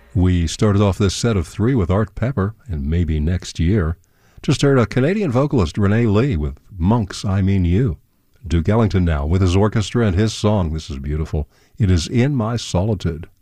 We started off this set of three with Art Pepper and Maybe Next Year. Just heard a Canadian vocalist, Renee Lee, with Monks, I Mean You. Duke Ellington now with his orchestra and his song. This is beautiful. It is In My Solitude.